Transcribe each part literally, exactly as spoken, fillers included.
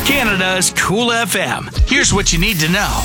Canada's Cool F M. Here's what you need to know.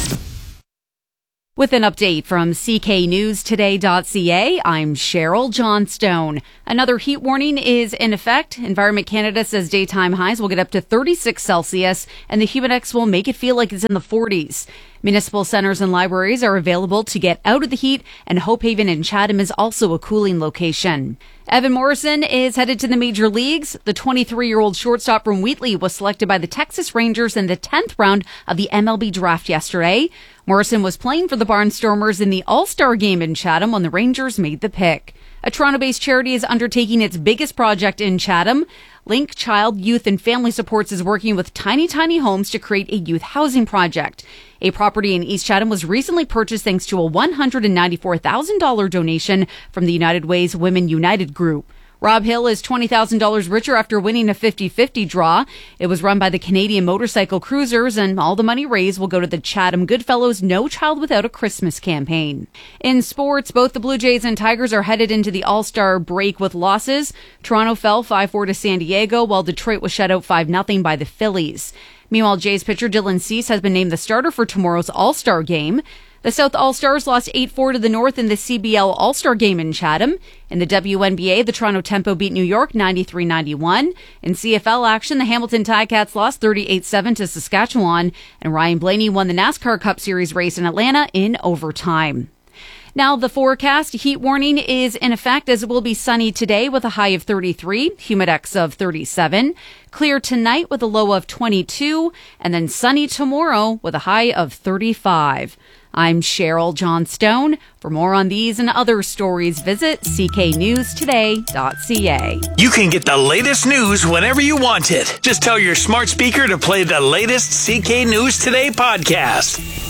With an update from C K News Today dot C A, I'm Cheryl Johnstone. Another heat warning is in effect. Environment Canada says daytime highs will get up to thirty-six Celsius and the Humidex will make it feel like it's in the forties. Municipal centers and libraries are available to get out of the heat, and Hope Haven in Chatham is also a cooling location. Evan Morrison is headed to the major leagues. The twenty-three-year-old shortstop from Wheatley was selected by the Texas Rangers in the tenth round of the M L B draft yesterday. Morrison was playing for the Barnstormers in the All-Star game in Chatham when the Rangers made the pick. A Toronto-based charity is undertaking its biggest project in Chatham. Link Child, Youth and Family Supports is working with Tiny Tiny Homes to create a youth housing project. A property in East Chatham was recently purchased thanks to a one hundred ninety-four thousand dollars donation from the United Way's Women United group. Rob Hill is twenty thousand dollars richer after winning a fifty-fifty draw. It was run by the Canadian Motorcycle Cruisers, and all the money raised will go to the Chatham Goodfellows No Child Without a Christmas campaign. In sports, both the Blue Jays and Tigers are headed into the All-Star break with losses. Toronto fell five four to San Diego, while Detroit was shut out five nothing by the Phillies. Meanwhile, Jays pitcher Dylan Cease has been named the starter for tomorrow's All-Star game. The South All-Stars lost eight four to the North in the C B L All-Star game in Chatham. In the W N B A, the Toronto Tempo beat New York ninety-three ninety-one. In C F L action, the Hamilton Ticats lost thirty-eight seven to Saskatchewan. And Ryan Blaney won the NASCAR Cup Series race in Atlanta in overtime. Now, the forecast, heat warning is in effect as it will be sunny today with a high of thirty-three, humidex of thirty-seven, clear tonight with a low of twenty-two, and then sunny tomorrow with a high of thirty-five. I'm Cheryl Johnstone. For more on these and other stories, visit C K News Today dot C A. You can get the latest news whenever you want it. Just tell your smart speaker to play the latest C K News Today podcast.